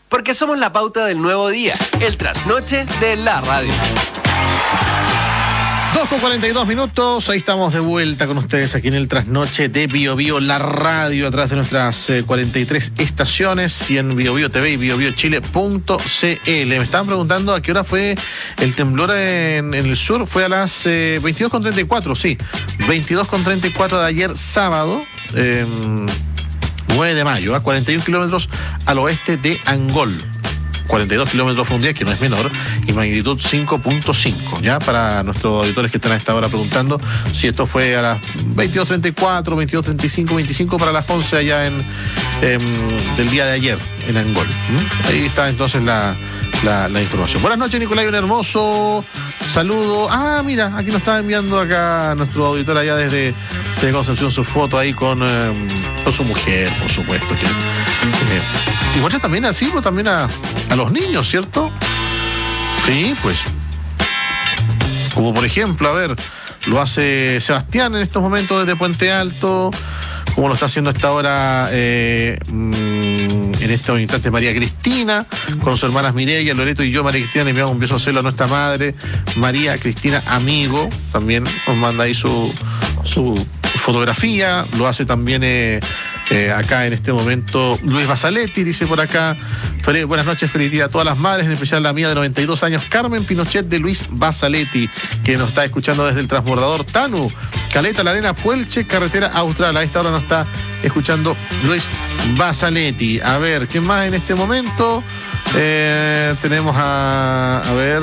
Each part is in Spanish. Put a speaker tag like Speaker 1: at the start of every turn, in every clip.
Speaker 1: Porque somos la pauta del nuevo día, el trasnoche de la radio.
Speaker 2: 2:42, ahí estamos de vuelta con ustedes aquí en el trasnoche de Bio Bio, la radio, a través de nuestras 43 estaciones y en Bio Bio TV y biobiochile.cl. Me estaban preguntando a qué hora fue el temblor en el sur. Fue a las 22:34, sí, 22:34 de ayer sábado, 9 de mayo, a 41 kilómetros al oeste de Angol. 42 kilómetros por un día, que no es menor, y magnitud 5.5, ¿ya? Para nuestros auditores que están a esta hora preguntando si esto fue a las 22:34, 22:35, 25 para las 11 allá del día de ayer en Angol. Ahí está entonces la información. Buenas noches, Nicolai, un hermoso saludo. Ah, mira, aquí nos está enviando acá nuestro auditor allá desde Concepción su foto ahí con su mujer, por supuesto. Y muchas también así, pues también a los niños, ¿cierto? Sí, pues. Como por ejemplo, a ver, lo hace Sebastián en estos momentos desde Puente Alto, como lo está haciendo hasta ahora en estos instantes María Cristina, con sus hermanas Mireia, Loreto y yo. María Cristina le enviamos un beso a nuestra madre, María Cristina Amigo, también nos manda ahí su fotografía. Lo hace también acá en este momento Luis Basaletti, dice por acá: buenas noches, feliz día a todas las madres, en especial la mía de 92 años, Carmen Pinochet, de Luis Basaletti, que nos está escuchando desde el transbordador Tanu, Caleta, La Arena, Puelche, carretera austral. A esta hora nos está escuchando Luis Basaletti. A ver, ¿qué más en este momento? Tenemos a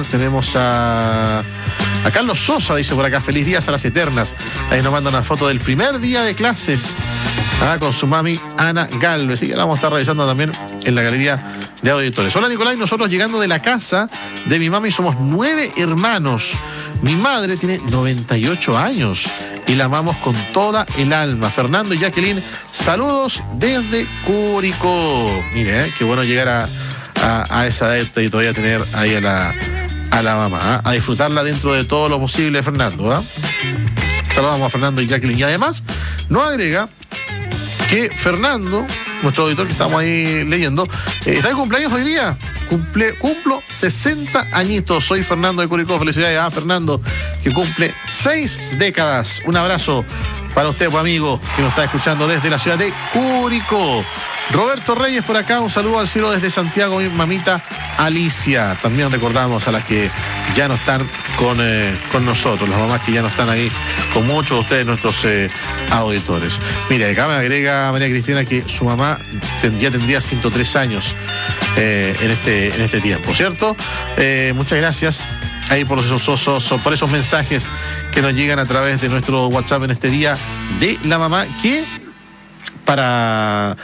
Speaker 2: Carlos Sosa, dice por acá: feliz días a las eternas. Ahí nos manda una foto del primer día de clases con su mami Ana Galvez, y que la vamos a estar revisando también en la galería de auditores. Hola, Nicolai, nosotros llegando de la casa de mi mami somos 9 hermanos. Mi madre tiene 98 años y la amamos con toda el alma. Fernando y Jacqueline, saludos desde Curicó. Mire, qué bueno llegar a esa edad y todavía tener ahí a la mamá, a disfrutarla dentro de todo lo posible, Fernando. Saludamos a Fernando y Jacqueline. Y además nos agrega que Fernando, nuestro auditor que estamos ahí leyendo, está de cumpleaños hoy día. Cumplo 60 añitos. Soy Fernando de Curicó. Felicidades a Fernando, que cumple 6 décadas. Un abrazo para usted, pues, amigo, que nos está escuchando desde la ciudad de Curicó. Roberto Reyes por acá, un saludo al cielo desde Santiago, mi mamita Alicia. También recordamos a las que ya no están con nosotros, las mamás que ya no están ahí con muchos de ustedes, nuestros auditores. Mire, acá me agrega María Cristina que su mamá ya tendría 103 años en este tiempo, ¿cierto? Muchas gracias ahí por esos mensajes que nos llegan a través de nuestro WhatsApp en este día de la mamá, que para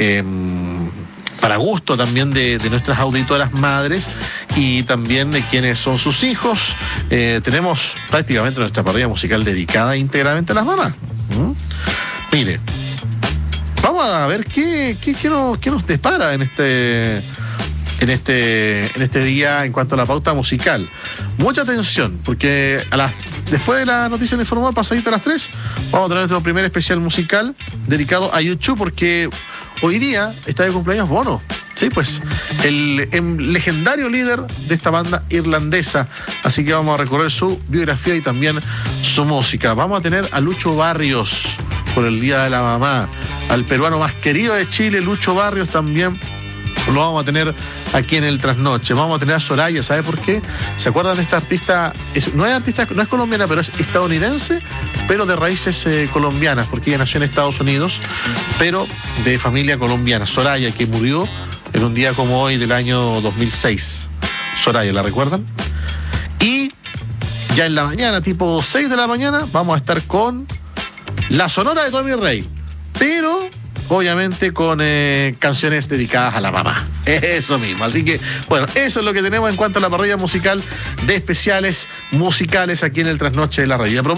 Speaker 2: gusto también de nuestras auditoras madres y también de quienes son sus hijos, tenemos prácticamente nuestra parrilla musical dedicada íntegramente a las mamás. Mire, vamos a ver qué nos depara en este día en cuanto a la pauta musical. Mucha atención, porque después de la noticia informal, pasadita a las 3, vamos a tener nuestro primer especial musical dedicado a YouTube, porque hoy día está de cumpleaños Bono. Sí, pues, el legendario líder de esta banda irlandesa. Así que vamos a recorrer su biografía y también su música. Vamos a tener a Lucho Barrios por el Día de la Mamá, al peruano más querido de Chile, Lucho Barrios, también lo vamos a tener aquí en el Trasnoche. Vamos a tener a Soraya, ¿sabe por qué? ¿Se acuerdan de esta artista? No es colombiana, pero es estadounidense, pero de raíces colombianas, porque ella nació en Estados Unidos, pero de familia colombiana. Soraya, que murió en un día como hoy del año 2006. Soraya, ¿la recuerdan? Y ya en la mañana, tipo 6 de la mañana, vamos a estar con la Sonora de Tommy Rey, pero obviamente con canciones dedicadas a la mamá. Eso mismo. Así que, bueno, eso es lo que tenemos en cuanto a la parrilla musical de especiales musicales aquí en el Trasnoche de la Radio.